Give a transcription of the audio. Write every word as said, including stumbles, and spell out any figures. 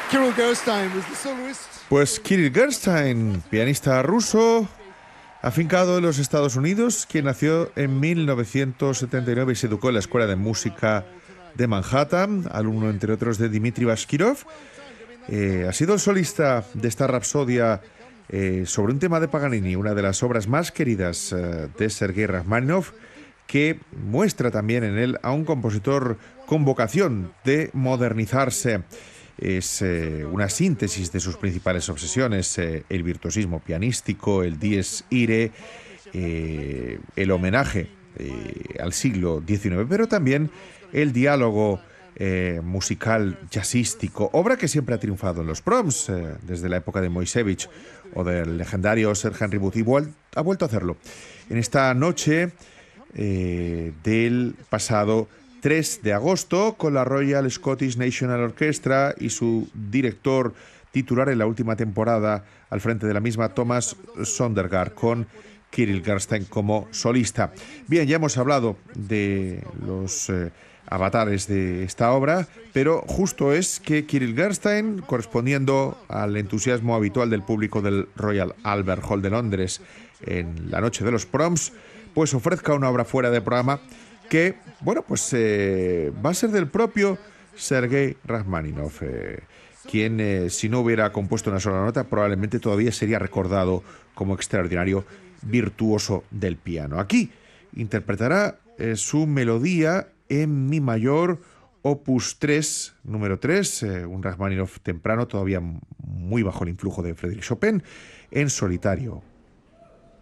Kirill Gerstein was the soloist. Pues Kirill Gerstein, pianista ruso, afincado en los Estados Unidos, quien nació en mil novecientos setenta y nueve y se educó en la Escuela de Música de Manhattan, alumno entre otros de Dmitri Bashkirov. Eh, ha sido el solista de esta rapsodia eh, sobre un tema de Paganini, una de las obras más queridas eh, de Sergei Rachmaninoff, que muestra también en él a un compositor con vocación de modernizarse. Es eh, una síntesis de sus principales obsesiones, eh, el virtuosismo pianístico, el dies irae, eh, el homenaje eh, al siglo diecinueve, pero también el diálogo eh, musical jazzístico, obra que siempre ha triunfado en los proms, eh, desde la época de Moisevich o del legendario Sir Henry Booth, y vuel- ha vuelto a hacerlo. En esta noche eh, del pasado tres de agosto, con la Royal Scottish National Orchestra y su director titular en la última temporada al frente de la misma, Thomas Sondergaard, con Kirill Gerstein como solista. Bien, ya hemos hablado de los eh, avatares de esta obra, pero justo es que Kirill Gerstein, correspondiendo al entusiasmo habitual del público del Royal Albert Hall de Londres en la noche de los proms, pues ofrezca una obra fuera de programa que, bueno, pues eh, va a ser del propio Sergei Rachmaninoff, eh, quien, eh, si no hubiera compuesto una sola nota, probablemente todavía sería recordado como extraordinario virtuoso del piano. Aquí interpretará eh, su melodía en mi mayor, opus tres, número tres, eh, un Rachmaninoff temprano, todavía muy bajo el influjo de Frédéric Chopin, en solitario.